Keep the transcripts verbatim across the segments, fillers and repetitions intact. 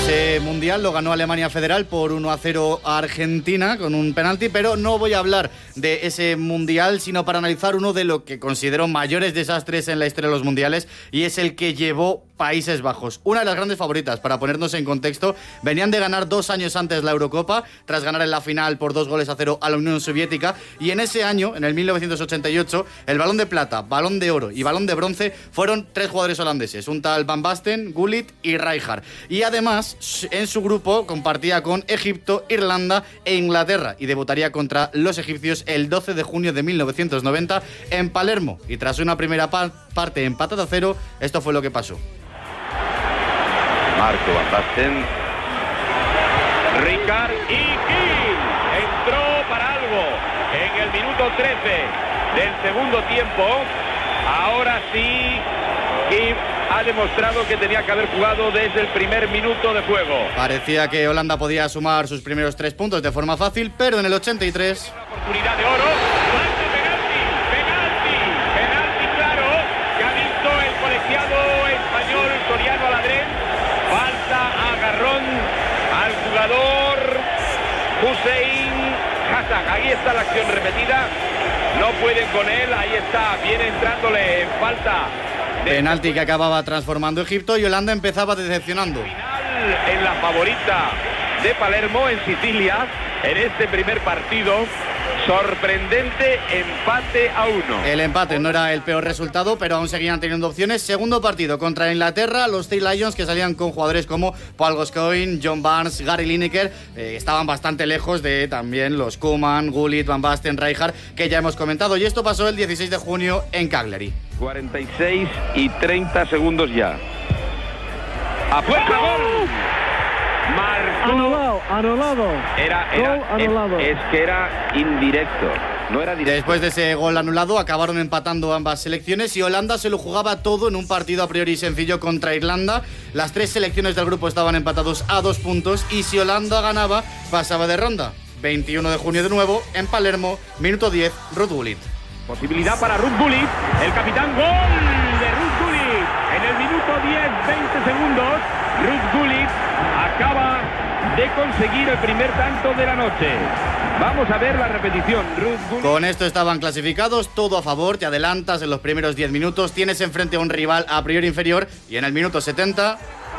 Ese mundial lo ganó Alemania Federal por uno a cero a Argentina con un penalti, pero no voy a hablar de ese mundial, sino para analizar uno de lo que considero mayores desastres en la historia de los mundiales, y es el que llevó Países Bajos. Una de las grandes favoritas, para ponernos en contexto, venían de ganar dos años antes la Eurocopa, tras ganar en la final por dos goles a cero a la Unión Soviética, y en ese año, en el mil novecientos ochenta y ocho, el Balón de Plata, Balón de Oro y Balón de Bronce fueron tres jugadores holandeses, un tal Van Basten, Gullit y Rijkaard. Y además, en su grupo compartía con Egipto, Irlanda e Inglaterra, y debutaría contra los egipcios el doce de junio de mil novecientos noventa en Palermo. Y tras una primera pa- parte empatada a cero, esto fue lo que pasó. Marco Van Basten, Rijkaard y Gil entró para algo en el minuto trece del segundo tiempo. Ahora sí, Gil ha demostrado que tenía que haber jugado desde el primer minuto de juego. Parecía que Holanda podía sumar sus primeros tres puntos de forma fácil, pero en el ochenta y tres... Una oportunidad de oro. ¡Falta, penalti! ¡Penalti! ¡Penalti claro! Que ha visto el colegiado español Soriano Aladrén. Falta, agarrón al jugador Hussein Hassan. Ahí está la acción repetida. No pueden con él. Ahí está. Viene entrándole en falta. Penalti que acababa transformando Egipto, y Holanda empezaba decepcionando. Final en la favorita de Palermo, en Sicilia, en este primer partido. Sorprendente empate a uno. El empate no era el peor resultado, pero aún seguían teniendo opciones. Segundo partido contra Inglaterra, los Three Lions, que salían con jugadores como Paul Gascoigne, John Barnes, Gary Lineker, eh, estaban bastante lejos de también los Koeman, Gullit, Van Basten, Rijkaard, que ya hemos comentado. Y esto pasó el dieciséis de junio en Cagliari. cuarenta y seis y treinta segundos ya. ¡Apuesta gol! Marcó. Anulado, anulado. Era, era, Gol anulado. Es, es que era indirecto. No era directo. Después de ese gol anulado, acabaron empatando ambas selecciones, y Holanda se lo jugaba todo en un partido a priori sencillo contra Irlanda. Las tres selecciones del grupo estaban empatados a dos puntos, y si Holanda ganaba, pasaba de ronda. veintiuno de junio de nuevo, en Palermo, minuto diez, Ruud Gullit. Posibilidad para Ruud Gullit, el capitán. Gol de Ruud Gullit. En el minuto diez, veinte segundos, Ruud Gullit acaba de conseguir el primer tanto de la noche. Vamos a ver la repetición. Ruud Gullit. Con esto estaban clasificados, todo a favor, te adelantas en los primeros diez minutos, tienes enfrente a un rival a priori inferior, y en el minuto setenta...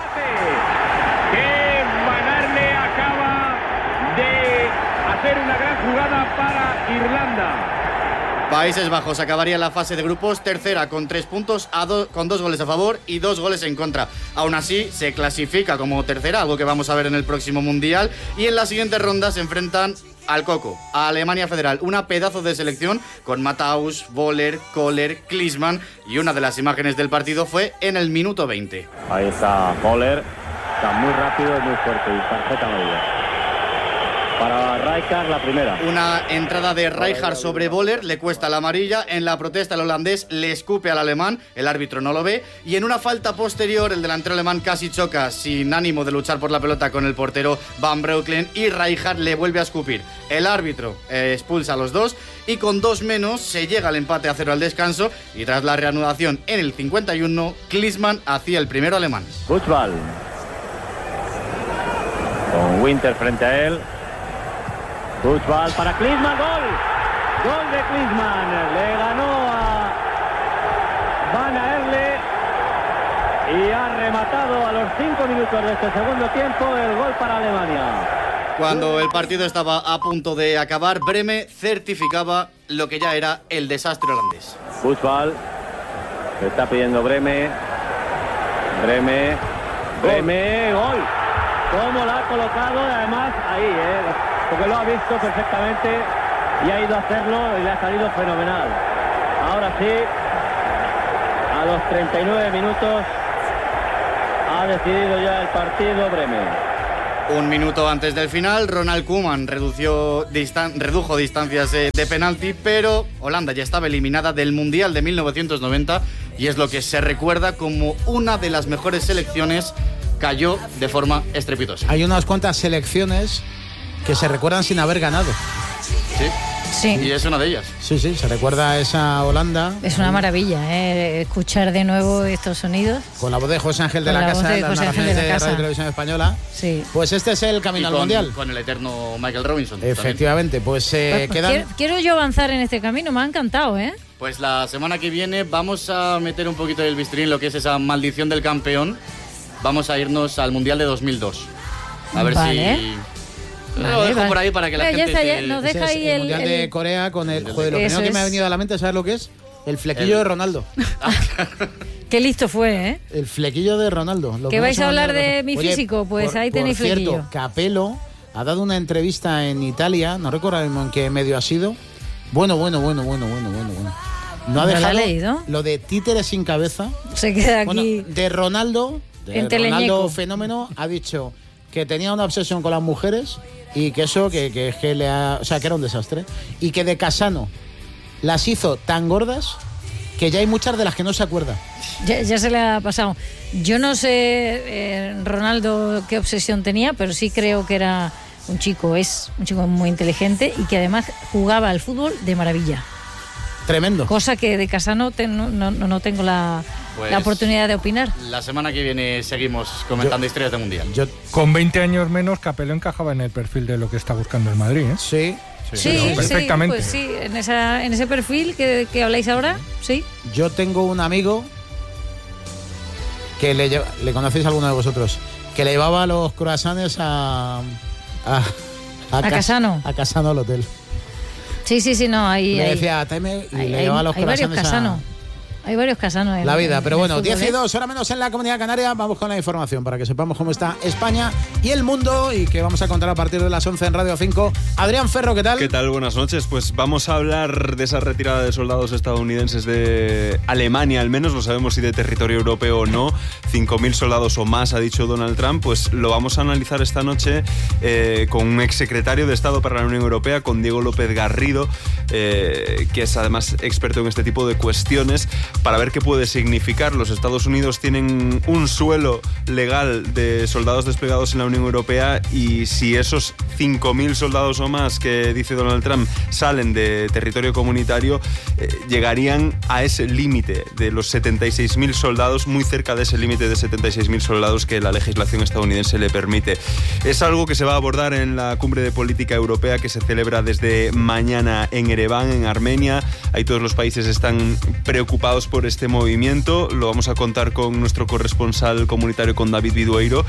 Que Manarle acaba de hacer una gran jugada para Irlanda. Países Bajos acabaría la fase de grupos tercera con tres puntos, a do, con dos goles a favor y dos goles en contra. Aún así, se clasifica como tercera, algo que vamos a ver en el próximo Mundial, y en la siguiente ronda se enfrentan al Coco, a Alemania Federal, una pedazo de selección con Matthaus, Voller, Kohler, Klinsmann, y una de las imágenes del partido fue en el minuto veinte. Ahí está Voller, está muy rápido y muy fuerte, y tarjeta amarilla. Para Rijkaard la primera. Una entrada de Rijkaard sobre Voller, le cuesta la amarilla. En la protesta el holandés le escupe al alemán, el árbitro no lo ve, y en una falta posterior el delantero alemán casi choca sin ánimo de luchar por la pelota con el portero Van Breukelen, y Rijkaard le vuelve a escupir. El árbitro eh, expulsa a los dos, y con dos menos se llega al empate a cero al descanso, y tras la reanudación en el cincuenta y uno, Klinsmann hacía el primero alemán. Buchwald. Con Winter frente a él. Buchwald para Klinsmann, gol. Gol de Klinsmann. Le ganó a Van Aerle y ha rematado a los cinco minutos de este segundo tiempo el gol para Alemania. Cuando el partido estaba a punto de acabar, Breme certificaba lo que ya era el desastre holandés. Buchwald. Se está pidiendo Breme. Breme. Breme, gol. Cómo la ha colocado, además ahí, eh, porque lo ha visto perfectamente y ha ido a hacerlo y le ha salido fenomenal. Ahora sí, a los treinta y nueve minutos ha decidido ya el partido Breme. Un minuto antes del final, Ronald Koeman redució distan- redujo distancias de, de penalti, pero Holanda ya estaba eliminada del Mundial de mil novecientos noventa, y es lo que se recuerda como una de las mejores selecciones. Cayó de forma estrepitosa. Hay unas cuantas selecciones que se recuerdan sin haber ganado. Sí. Sí. Y es una de ellas. Sí, sí, se recuerda a esa Holanda. Es una maravilla, ¿eh? Escuchar de nuevo estos sonidos. Con la voz de José Ángel de Con la, la voz Casa, de las José Ángel narraciones de de, la Casa. Radio y Televisión Española. Sí. Pues este es el Y camino con, al Mundial. con el eterno Michael Robinson. Efectivamente, pues eh, Pues, quedan... quiero, quiero yo avanzar en este camino, me ha encantado, ¿eh? Pues la semana que viene vamos a meter un poquito del bisturí en lo que es esa maldición del campeón. Vamos a irnos al Mundial de dos mil dos. A ver Vale. si... Vale, lo dejo vale. por ahí para que la Mira, ya gente... está, se- ya nos Ese deja es ahí el el... Mundial el- de Corea con el... Joder, lo Eso primero que me ha es. venido a la mente, ¿sabes lo que es? El flequillo El- de Ronaldo. Qué listo fue, ¿eh? El flequillo de Ronaldo. Lo ¿Que primero vais se me a ha hablar venido a la de cabeza. mi Oye, físico? Pues por- ahí tenéis por cierto, flequillo. Capello ha dado una entrevista en Italia, no recuerdo ahora mismo en qué medio ha sido. Bueno, bueno, bueno, bueno, bueno, bueno, bueno. No ha ¿No la dejado ha leído? lo de títeres sin cabeza. Se queda Bueno, aquí... de Ronaldo, de En Teleñeco. Ronaldo Fenómeno, ha dicho que tenía una obsesión con las mujeres y que eso, que, que, que le ha, o sea, que era un desastre. Y que de Casano las hizo tan gordas que ya hay muchas de las que no se acuerda. Ya, ya se le ha pasado. Yo no sé, eh, Ronaldo, qué obsesión tenía, pero sí creo que era un chico, es un chico muy inteligente y que además jugaba al fútbol de maravilla. Tremendo. Cosa que de Casano te- no, no, no tengo la, Pues- la oportunidad de opinar. La semana que viene seguimos comentando historias de Mundial. Yo, Con veinte años menos, Capello encajaba en el perfil de lo que está buscando el Madrid, ¿eh? sí, Sí, sí, perfectamente. pues sí, en, esa, en ese perfil que, que habláis ahora, sí. yo tengo un amigo que le, lleva- le conocéis a alguno de vosotros, que le llevaba los croissants a... A, A Cas- Casano. A Casano al hotel. Sí, sí, sí, no, hay, Le hay, decía, tráeme, y hay- le hay- llevaba los hay varios croissants a- Casano. Hay varios Casanos en La vida, en- pero en bueno, el fútbol, diez y ¿eh? dos, hora menos en la Comunidad Canaria. Vamos con la información para que sepamos cómo está España y el mundo y que vamos a contar a partir de las once en Radio cinco. Adrián Ferro, ¿qué tal? ¿Qué tal? Buenas noches. Pues vamos a hablar de esa retirada de soldados estadounidenses de Alemania, al menos, no sabemos si de territorio europeo o no. cinco mil soldados o más, ha dicho Donald Trump. Pues lo vamos a analizar esta noche eh, con un exsecretario de Estado para la Unión Europea, con Diego López Garrido, eh, que es además experto en este tipo de cuestiones, para ver qué puede significar. Los Estados Unidos tienen un suelo legal de soldados desplegados en la Unión Europea y si esos cinco mil soldados o más que dice Donald Trump salen de territorio comunitario, eh, llegarían a ese límite de los setenta y seis mil soldados, muy cerca de ese límite de setenta y seis mil soldados que la legislación estadounidense le permite. Es algo que se va a abordar en la Cumbre de Política Europea que se celebra desde mañana en Ereván, en Armenia. Ahí todos los países están preocupados por este movimiento. Lo vamos a contar con nuestro corresponsal comunitario, con David Vidueiro,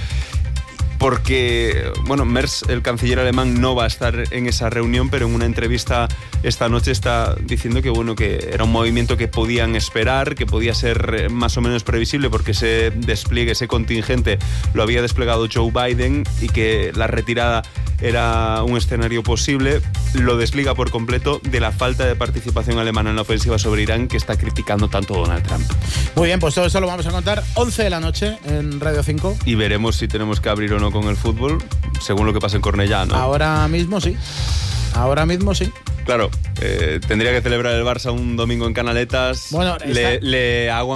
porque, bueno, Merz, el canciller alemán, no va a estar en esa reunión, pero en una entrevista esta noche está diciendo que, bueno, que era un movimiento que podían esperar, que podía ser más o menos previsible porque ese despliegue, ese contingente lo había desplegado Joe Biden y que la retirada era un escenario posible. Lo desliga por completo de la falta de participación alemana en la ofensiva sobre Irán que está criticando tanto Donald Trump. Muy bien, pues todo eso lo vamos a contar once de la noche en Radio cinco. Y veremos si tenemos que abrir o no con el fútbol, según lo que pase en Cornellá, ¿no? Ahora mismo sí. Ahora mismo sí. Claro, eh, tendría que celebrar el Barça un domingo en Canaletas. Bueno, le, está- le hago